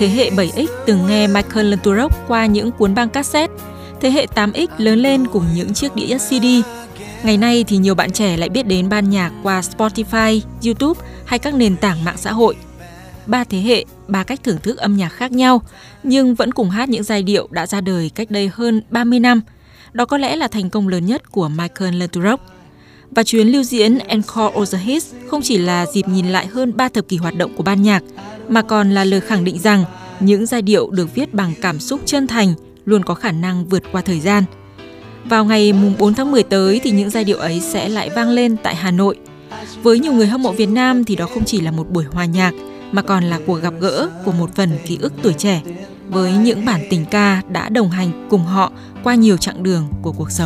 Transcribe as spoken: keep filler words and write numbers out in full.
Thế hệ bảy x từng nghe Michael Landau qua những cuốn băng cassette, thế hệ tám x lớn lên cùng những chiếc đĩa xê đê. Ngày nay thì nhiều bạn trẻ lại biết đến ban nhạc qua Spotify, YouTube hay các nền tảng mạng xã hội. Ba thế hệ, ba cách thưởng thức âm nhạc khác nhau, nhưng vẫn cùng hát những giai điệu đã ra đời cách đây hơn ba mươi năm. Đó có lẽ là thành công lớn nhất của Michael Landau. Và chuyến lưu diễn Encore of the Hits không chỉ là dịp nhìn lại hơn ba thập kỷ hoạt động của ban nhạc, mà còn là lời khẳng định rằng những giai điệu được viết bằng cảm xúc chân thành luôn có khả năng vượt qua thời gian. Vào ngày bốn tháng mười tới thì những giai điệu ấy sẽ lại vang lên tại Hà Nội. Với nhiều người hâm mộ Việt Nam thì đó không chỉ là một buổi hòa nhạc, mà còn là cuộc gặp gỡ của một phần ký ức tuổi trẻ với những bản tình ca đã đồng hành cùng họ qua nhiều chặng đường của cuộc sống.